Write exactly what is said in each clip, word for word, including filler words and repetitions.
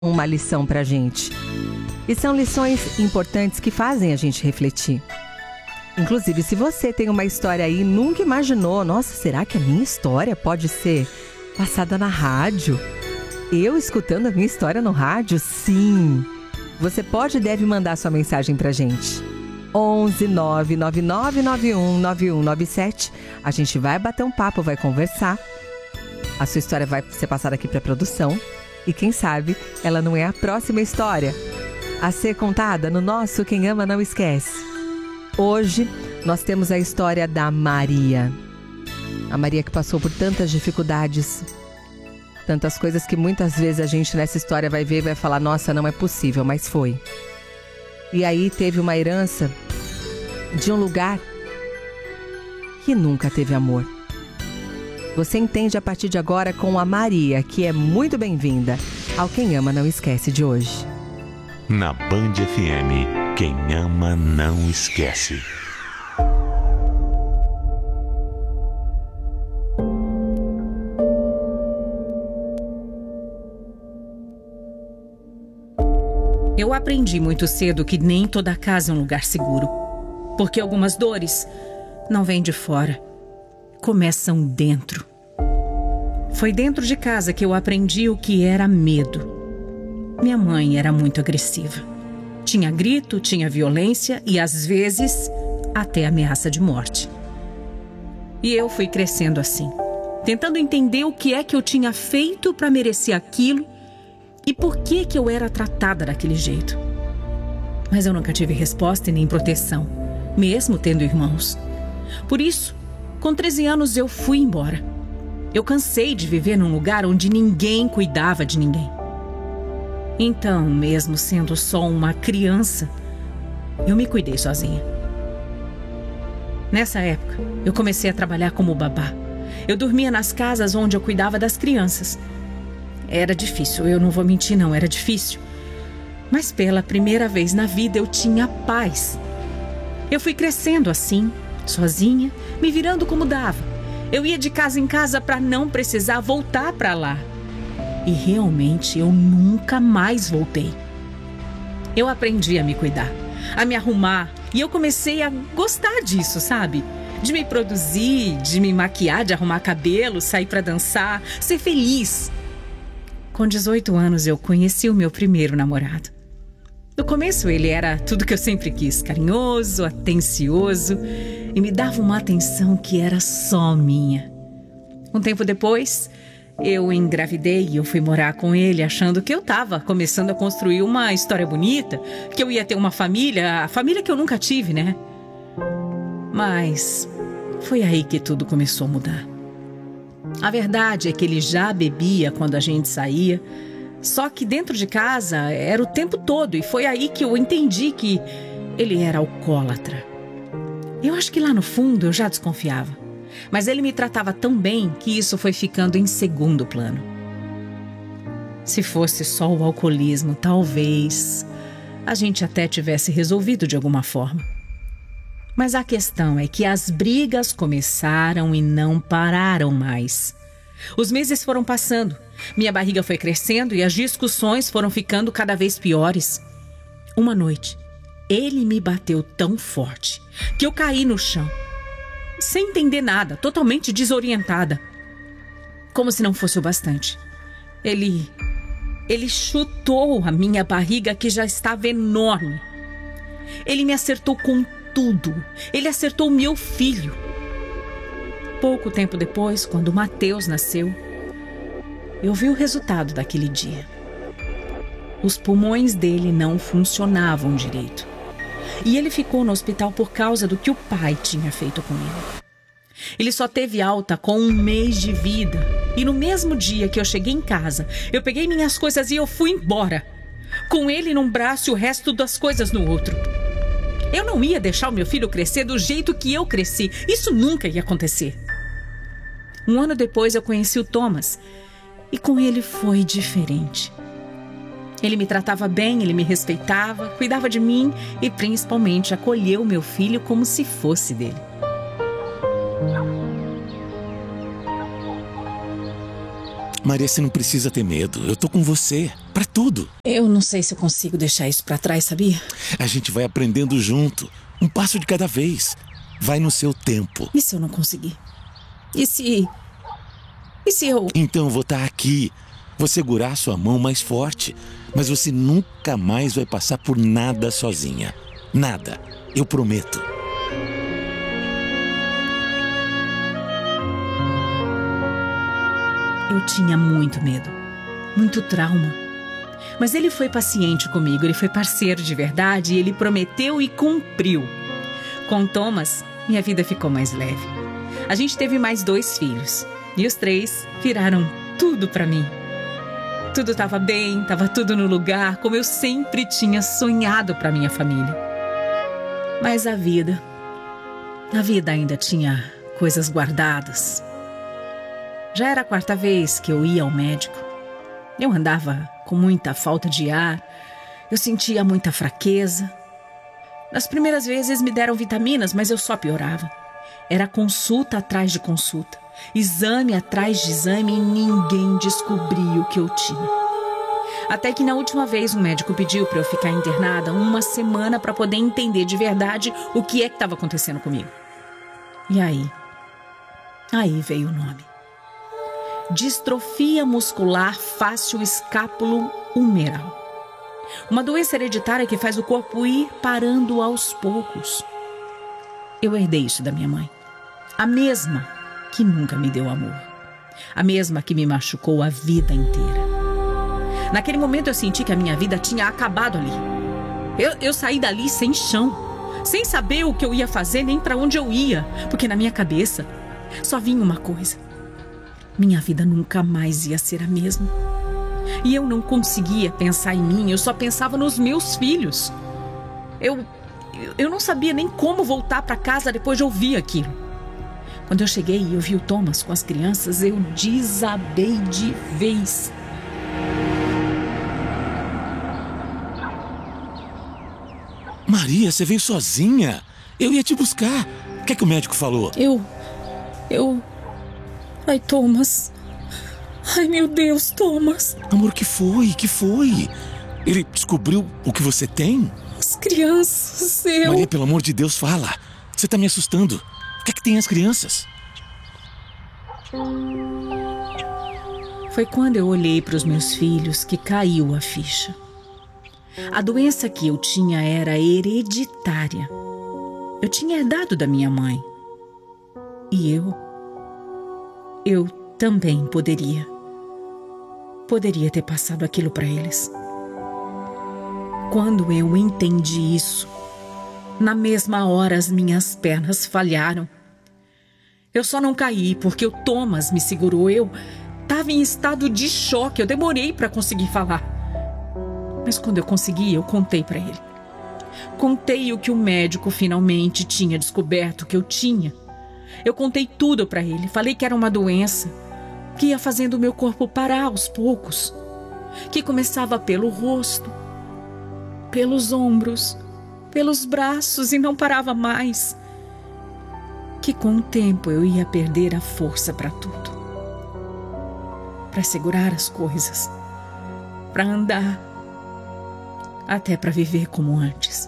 uma lição pra gente. E são lições importantes que fazem a gente refletir. Inclusive, se você tem uma história aí e nunca imaginou, nossa, será que a minha história pode ser passada na rádio? Eu escutando a minha história no rádio? Sim! Você pode e deve mandar sua mensagem pra gente. onze nove nove nove nove um nove um nove sete. A gente vai bater um papo, vai conversar. A sua história vai ser passada aqui pra produção. E quem sabe, ela não é a próxima história a ser contada no nosso Quem Ama Não Esquece. Hoje, nós temos a história da Maria. A Maria que passou por tantas dificuldades, tantas coisas que muitas vezes a gente nessa história vai ver e vai falar, nossa, não é possível, mas foi. E aí teve uma herança de um lugar que nunca teve amor. Você entende a partir de agora com a Maria, que é muito bem-vinda ao Quem Ama Não Esquece de hoje. Na Band F M, Quem Ama Não Esquece. Eu aprendi muito cedo que nem toda casa é um lugar seguro. Porque algumas dores não vêm de fora, começam dentro. Foi dentro de casa que eu aprendi o que era medo. Minha mãe era muito agressiva. Tinha grito, tinha violência e, às vezes, até ameaça de morte. E eu fui crescendo assim, tentando entender o que é que eu tinha feito para merecer aquilo e por que que eu era tratada daquele jeito. Mas eu nunca tive resposta e nem proteção, mesmo tendo irmãos. Por isso, com treze anos eu fui embora. Eu cansei de viver num lugar onde ninguém cuidava de ninguém. Então, mesmo sendo só uma criança, eu me cuidei sozinha. Nessa época, eu comecei a trabalhar como babá. Eu dormia nas casas onde eu cuidava das crianças. Era difícil, eu não vou mentir não, era difícil. Mas pela primeira vez na vida eu tinha paz. Eu fui crescendo assim, sozinha, me virando como dava. Eu ia de casa em casa para não precisar voltar para lá. E realmente eu nunca mais voltei. Eu aprendi a me cuidar, a me arrumar. E eu comecei a gostar disso, sabe? De me produzir, de me maquiar, de arrumar cabelo, sair para dançar, ser feliz. Com dezoito anos eu conheci o meu primeiro namorado. No começo ele era tudo que eu sempre quis, carinhoso, atencioso e me dava uma atenção que era só minha. Um tempo depois, eu engravidei e eu fui morar com ele achando que eu estava começando a construir uma história bonita, que eu ia ter uma família, a família que eu nunca tive, né? Mas foi aí que tudo começou a mudar. A verdade é que ele já bebia quando a gente saía, só que dentro de casa era o tempo todo e foi aí que eu entendi que ele era alcoólatra. Eu acho que lá no fundo eu já desconfiava. Mas ele me tratava tão bem que isso foi ficando em segundo plano. Se fosse só o alcoolismo, talvez a gente até tivesse resolvido de alguma forma. Mas a questão é que as brigas começaram e não pararam mais. Os meses foram passando, minha barriga foi crescendo e as discussões foram ficando cada vez piores. Uma noite, ele me bateu tão forte que eu caí no chão. Sem entender nada, totalmente desorientada. Como se não fosse o bastante. Ele... Ele chutou a minha barriga que já estava enorme. Ele me acertou com tudo. Ele acertou meu filho. Pouco tempo depois, quando o Mateus nasceu, eu vi o resultado daquele dia. Os pulmões dele não funcionavam direito. E ele ficou no hospital por causa do que o pai tinha feito com ele. Ele só teve alta com um mês de vida. E no mesmo dia que eu cheguei em casa, eu peguei minhas coisas e eu fui embora. Com ele num braço e o resto das coisas no outro. Eu não ia deixar o meu filho crescer do jeito que eu cresci. Isso nunca ia acontecer. Um ano depois eu conheci o Thomas. E com ele foi diferente. Ele me tratava bem, ele me respeitava, cuidava de mim e principalmente acolheu meu filho como se fosse dele. Maria, você não precisa ter medo. Eu tô com você, pra tudo. Eu não sei se eu consigo deixar isso pra trás, sabia? A gente vai aprendendo junto, um passo de cada vez. Vai no seu tempo. E se eu não conseguir? E se... E se eu... Então eu vou estar aqui. Vou segurar sua mão mais forte. Mas você nunca mais vai passar por nada sozinha. Nada. Eu prometo. Eu tinha muito medo, muito trauma. Mas ele foi paciente comigo, ele foi parceiro de verdade e ele prometeu e cumpriu. Com Thomas, minha vida ficou mais leve. A gente teve mais dois filhos e os três viraram tudo pra mim. Tudo estava bem, estava tudo no lugar, como eu sempre tinha sonhado pra minha família. Mas a vida, a vida ainda tinha coisas guardadas. Já era a quarta vez que eu ia ao médico. Eu andava com muita falta de ar, eu sentia muita fraqueza. Nas primeiras vezes me deram vitaminas, mas eu só piorava. Era consulta atrás de consulta, exame atrás de exame e ninguém descobria o que eu tinha. Até que na última vez um médico pediu para eu ficar internada uma semana para poder entender de verdade o que é que estava acontecendo comigo. E aí, aí veio o nome. Distrofia muscular fácil escápulo humeral. Uma doença hereditária que faz o corpo ir parando aos poucos. Eu herdei isso da minha mãe. A mesma que nunca me deu amor. A mesma que me machucou a vida inteira. Naquele momento eu senti que a minha vida tinha acabado ali. Eu, eu saí dali sem chão, sem saber o que eu ia fazer nem para onde eu ia, porque na minha cabeça só vinha uma coisa. Minha vida nunca mais ia ser a mesma. E eu não conseguia pensar em mim, eu só pensava nos meus filhos. Eu, eu não sabia nem como voltar para casa depois de ouvir aquilo. Quando eu cheguei e eu vi o Thomas com as crianças, eu desabei de vez. Maria, você veio sozinha? Eu ia te buscar. O que é que o médico falou? Eu... Eu... Ai, Thomas. Ai, meu Deus, Thomas. Amor, que foi? Que foi? Ele descobriu o que você tem? As crianças, eu... Maria, pelo amor de Deus, fala. Você tá me assustando. O que é que tem as crianças? Foi quando eu olhei para os meus filhos que caiu a ficha. A doença que eu tinha era hereditária. Eu tinha herdado da minha mãe. E eu... Eu também poderia. Poderia ter passado aquilo para eles. Quando eu entendi isso, na mesma hora as minhas pernas falharam. Eu só não caí porque o Thomas me segurou. Eu estava em estado de choque. Eu demorei para conseguir falar. Mas quando eu consegui, eu contei para ele. Contei o que o médico finalmente tinha descoberto que eu tinha. Eu contei tudo para ele. Falei que era uma doença que ia fazendo o meu corpo parar aos poucos. Que começava pelo rosto, pelos ombros, pelos braços e não parava mais. Que com o tempo eu ia perder a força para tudo. Para segurar as coisas. Para andar. Até para viver como antes.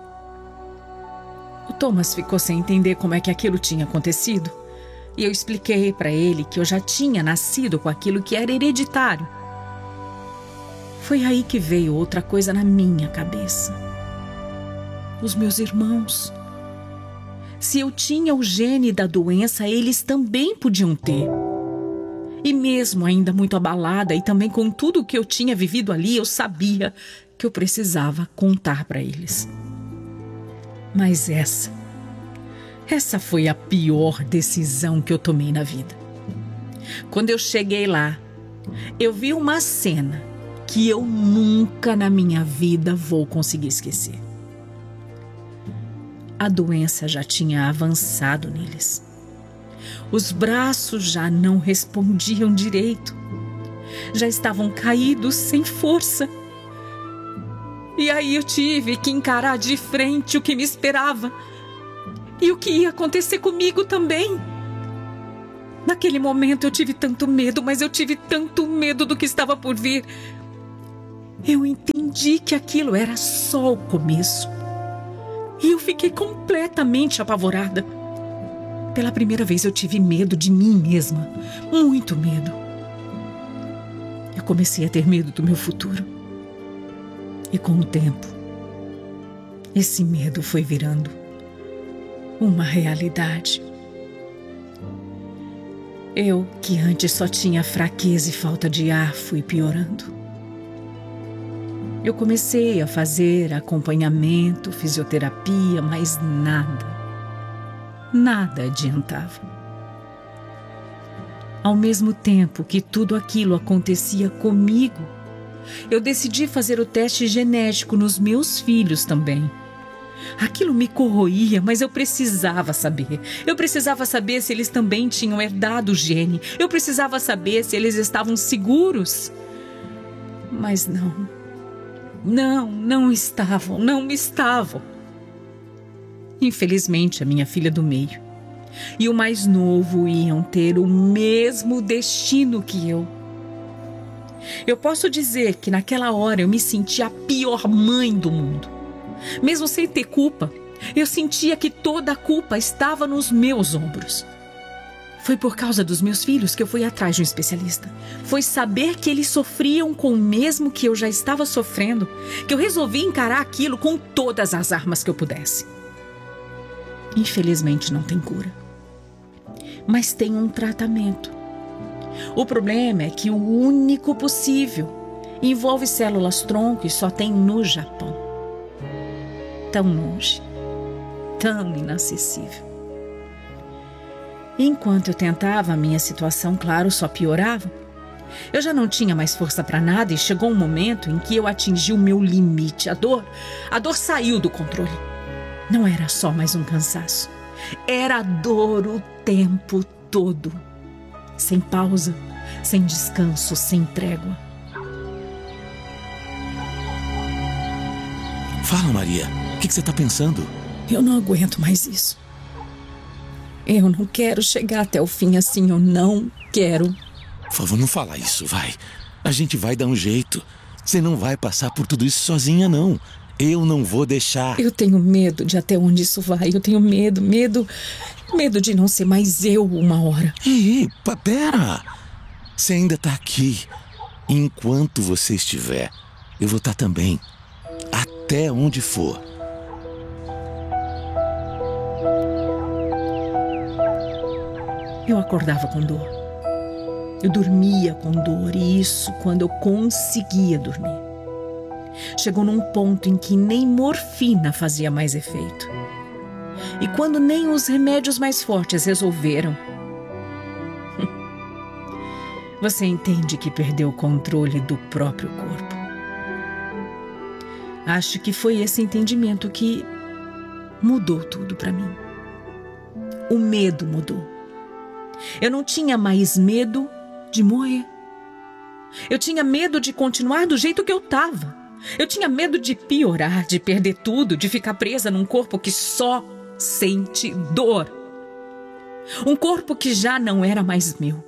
O Thomas ficou sem entender como é que aquilo tinha acontecido. E eu expliquei para ele que eu já tinha nascido com aquilo que era hereditário. Foi aí que veio outra coisa na minha cabeça. Os meus irmãos. Se eu tinha o gene da doença, eles também podiam ter. E mesmo ainda muito abalada e também com tudo o que eu tinha vivido ali, eu sabia que eu precisava contar para eles. Mas essa, essa foi a pior decisão que eu tomei na vida. Quando eu cheguei lá, eu vi uma cena que eu nunca na minha vida vou conseguir esquecer. A doença já tinha avançado neles. Os braços já não respondiam direito. Já estavam caídos, sem força. E aí eu tive que encarar de frente o que me esperava. E o que ia acontecer comigo também. Naquele momento eu tive tanto medo, mas eu tive tanto medo do que estava por vir. Eu entendi que aquilo era só o começo. E eu fiquei completamente apavorada. Pela primeira vez eu tive medo de mim mesma. Muito medo. Eu comecei a ter medo do meu futuro. E com o tempo, esse medo foi virando uma realidade. Eu, que antes só tinha fraqueza e falta de ar, fui piorando. Eu comecei a fazer acompanhamento, fisioterapia, mas nada, nada adiantava. Ao mesmo tempo que tudo aquilo acontecia comigo, eu decidi fazer o teste genético nos meus filhos também. Aquilo me corroía, mas eu precisava saber. Eu precisava saber se eles também tinham herdado o gene. Eu precisava saber se eles estavam seguros. Mas não. Não, não estavam, não estavam. Infelizmente, a minha filha do meio e o mais novo iam ter o mesmo destino que eu. Eu posso dizer que naquela hora eu me sentia a pior mãe do mundo. Mesmo sem ter culpa, eu sentia que toda a culpa estava nos meus ombros. Foi por causa dos meus filhos que eu fui atrás de um especialista. Foi saber que eles sofriam com o mesmo que eu já estava sofrendo, que eu resolvi encarar aquilo com todas as armas que eu pudesse. Infelizmente não tem cura, mas tem um tratamento. O problema é que o único possível envolve células-tronco e só tem no Japão. Tão longe, tão inacessível. Enquanto eu tentava, a minha situação, claro, só piorava. Eu já não tinha mais força para nada e chegou um momento em que eu atingi o meu limite. A dor, a dor saiu do controle. Não era só mais um cansaço. Era dor o tempo todo. Sem pausa, sem descanso, sem trégua. Fala, Maria. O que, que você está pensando? Eu não aguento mais isso. Eu não quero chegar até o fim assim. Eu não quero. Por favor, não fala isso, vai. A gente vai dar um jeito. Você não vai passar por tudo isso sozinha, não. Eu não vou deixar. Eu tenho medo de até onde isso vai. Eu tenho medo, medo... Medo de não ser mais eu uma hora. Ei, ei, pera. Você ainda tá aqui. Enquanto você estiver, eu vou estar também. Até onde for. Eu acordava com dor. Eu dormia com dor, e isso quando eu conseguia dormir. Chegou num ponto em que nem morfina fazia mais efeito. E quando nem os remédios mais fortes resolveram, você entende que perdeu o controle do próprio corpo. Acho que foi esse entendimento que mudou tudo para mim. O medo mudou. Eu não tinha mais medo de morrer. Eu tinha medo de continuar do jeito que eu estava. Eu tinha medo de piorar, de perder tudo, de ficar presa num corpo que só sente dor. Um corpo que já não era mais meu.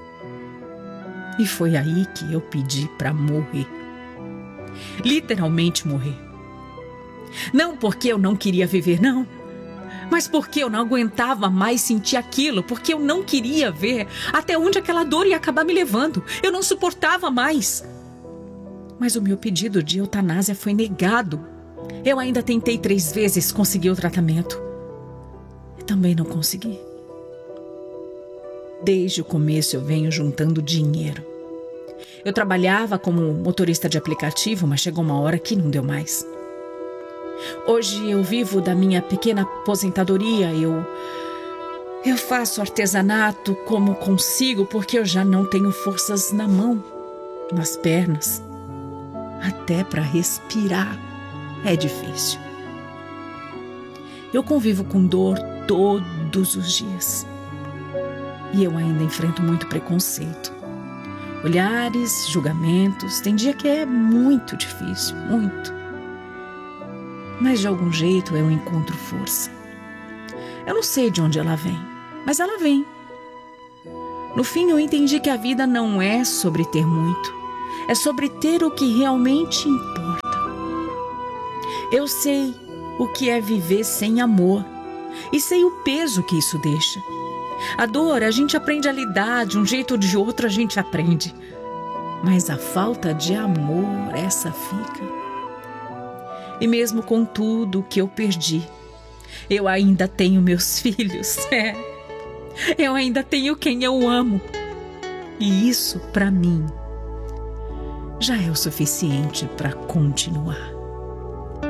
E foi aí que eu pedi para morrer. Literalmente morrer. Não porque eu não queria viver, não. Mas porque eu não aguentava mais sentir aquilo, porque eu não queria ver até onde aquela dor ia acabar me levando. Eu não suportava mais. Mas o meu pedido de eutanásia foi negado. Eu ainda tentei três vezes conseguir o tratamento. E também não consegui. Desde o começo eu venho juntando dinheiro. Eu trabalhava como motorista de aplicativo, mas chegou uma hora que não deu mais. Hoje eu vivo da minha pequena aposentadoria. Eu, eu faço artesanato como consigo, porque eu já não tenho forças na mão, nas pernas. Até para respirar é difícil. Eu convivo com dor todos os dias. E eu ainda enfrento muito preconceito. Olhares, julgamentos. Tem dia que é muito difícil, muito. Mas de algum jeito eu encontro força. Eu não sei de onde ela vem, mas ela vem. No fim, eu entendi que a vida não é sobre ter muito, é sobre ter o que realmente importa. Eu sei o que é viver sem amor e sei o peso que isso deixa. A dor a gente aprende a lidar, de um jeito ou de outro a gente aprende. Mas a falta de amor, essa fica. E mesmo com tudo que eu perdi, eu ainda tenho meus filhos. É. Eu ainda tenho quem eu amo. E isso, para mim, já é o suficiente para continuar.